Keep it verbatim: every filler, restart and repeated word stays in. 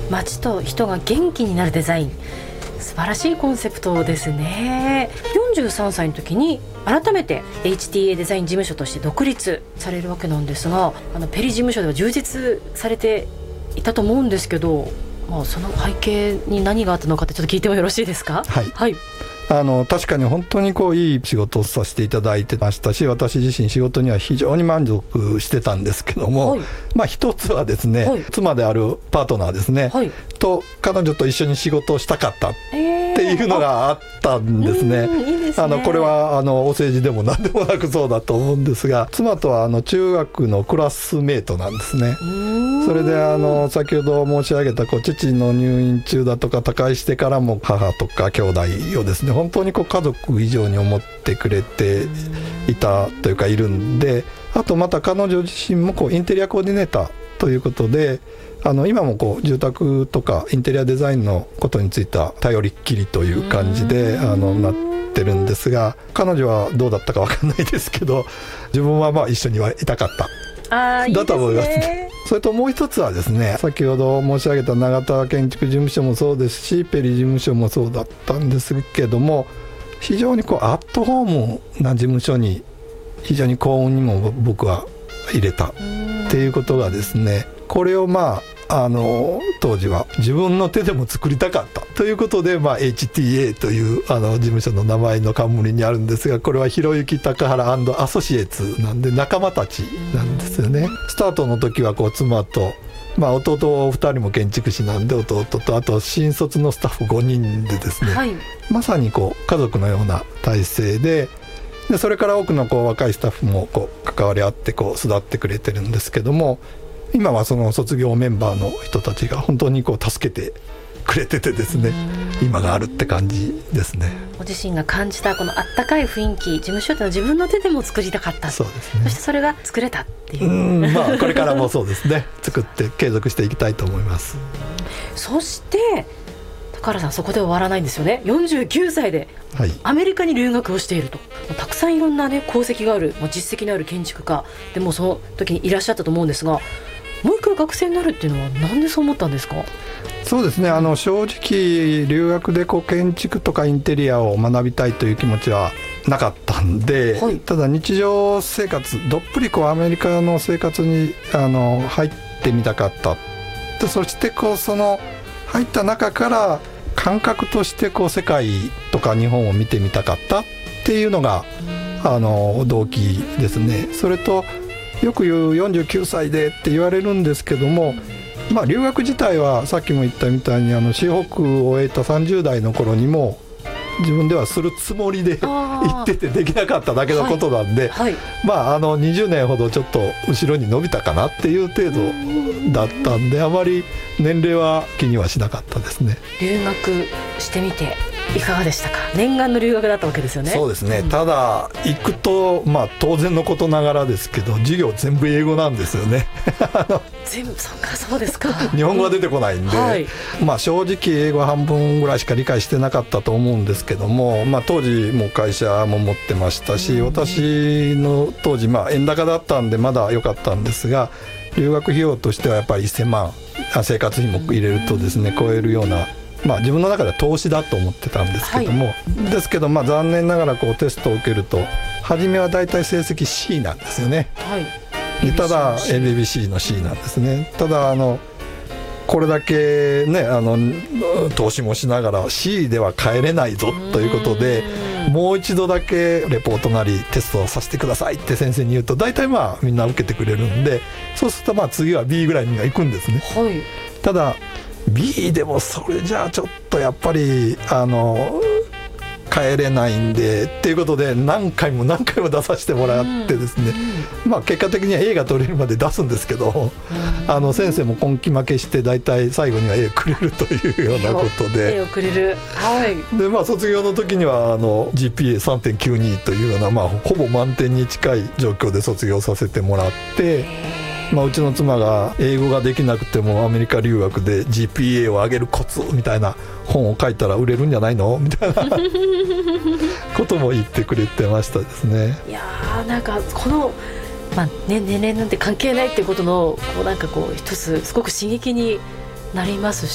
街と人が元気になるデザイン、素晴らしいコンセプトですね。よんじゅうさんさいの時に改めて エイチティーエー デザイン事務所として独立されるわけなんですが、あのペリ事務所では充実されていたと思うんですけど、まあ、その背景に何があったのかってちょっと聞いてもよろしいですか？ はい、 はい、 あの確かに本当にこういい仕事をさせていただいてましたし、私自身仕事には非常に満足してたんですけども、はい、まあ一つはですね、はい、妻であるパートナーですね、はい、と彼女と一緒に仕事をしたかったっていうのがあったんですね。 いいですね。 あのこれはあのお世辞でも何でもなくそうだと思うんですが、妻とはあの中学のクラスメートなんですね。それであの先ほど申し上げたこう父の入院中だとか他界してからも母とか兄弟をですね本当にこう家族以上に思ってくれていたというかいるんで、あとまた彼女自身もこうインテリアコーディネーターということで、あの今もこう住宅とかインテリアデザインのことについては頼りっきりという感じであのなってるんですが、彼女はどうだったか分かんないですけど自分はまあ一緒にはいたかったあだと思いますね。それともう一つはですね、先ほど申し上げた永田建築事務所もそうですしペリ事務所もそうだったんですけども、非常にこうアットホームな事務所に非常に幸運にも僕は入れたっていうことがですね、これをまああの当時は自分の手でも作りたかったということで、まあ、エイチティーエー というあの事務所の名前の冠にあるんですが、これはひろゆき高原&アソシエイツなんで仲間たちなんですよね。スタートの時はこう妻と、まあ、弟ふたりも建築士なんで弟とあと新卒のスタッフごにんでですね、はい、まさにこう家族のような体制で、でそれから多くのこう若いスタッフもこう関わり合ってこう育ってくれてるんですけども、今はその卒業メンバーの人たちが本当にこう助けてくれててですね、今があるって感じですね。 ご自身が感じたこのあったかい雰囲気、事務所ってのは自分の手でも作りたかった。 そうですね。 そしてそれが作れたっていう、 うん、まあ、これからもそうですね作って継続していきたいと思います。 そして高原さん、そこで終わらないんですよね。よんじゅうきゅうさいでアメリカに留学をしていると、はい、たくさんいろんな、ね、功績がある、実績のある建築家でもその時にいらっしゃったと思うんですが、もう一回学生になるっていうのはなんでそう思ったんですか？ そうですね、あの正直留学でこう建築とかインテリアを学びたいという気持ちはなかったんで、はい、ただ日常生活どっぷりこうアメリカの生活にあの入ってみたかったで、そしてこうその入った中から感覚としてこう世界とか日本を見てみたかったっていうのがあの動機ですね。それとよく言うよんじゅうきゅうさいでって言われるんですけども、まあ、留学自体はさっきも言ったみたいにあの司北を終えたさんじゅう代の頃にも自分ではするつもりで行っててできなかっただけのことなんで、はいはい、まあ、あのにじゅうねんほどちょっと後ろに伸びたかなっていう程度だったんで、あまり年齢は気にはしなかったですね。 留学してみていかがでしたか？念願の留学だったわけですよね。 そうですね、ただ行くと、まあ、当然のことながらですけど授業全部英語なんですよね全部そっか、そうですか日本語は出てこないんで、はい、まあ、正直英語半分ぐらいしか理解してなかったと思うんですけども、まあ、当時も会社も持ってましたし、私の当時、まあ、円高だったんでまだ良かったんですが、留学費用としてはやっぱりせんまん生活費も入れるとですね超えるような、まあ、自分の中では投資だと思ってたんですけども、はい、ですけど、まあ、残念ながらこうテストを受けると初めはだいたい成績 シー なんですよね、はい、でただ エービービーシー の シー なんですね。ただあのこれだけねあの投資もしながら シー では帰れないぞということで、もう一度だけレポートなりテストをさせてくださいって先生に言うと大体まあみんな受けてくれるんで、そうするとまあ次は ビー ぐらいには行くんですね、はい、ただ ビー でもそれじゃあちょっとやっぱりあの帰れないんでっていうことで何回も何回も出させてもらってですね、まあ、結果的には A が取れるまで出すんですけど、あの先生も根気負けして大体最後には A をくれるというようなことで A をくれる、はい、 で、まあ、卒業の時にはあの ジーピーエーさんてんきゅうに というような、まあ、ほぼ満点に近い状況で卒業させてもらって、まあ、うちの妻が英語ができなくてもアメリカ留学で ジーピーエー を上げるコツみたいな本を書いたら売れるんじゃないのみたいなことも言ってくれてましたですね。 いやーなんかこの、まあね、年齢なんて関係ないっていうことのこうなんかこう一つすごく刺激になります